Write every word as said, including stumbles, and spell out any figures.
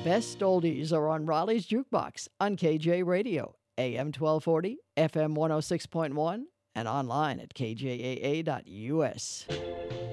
best oldies are on Raleigh's Jukebox on K J Radio, A M twelve forty, F M one oh six point one, and online at k j a a dot u s.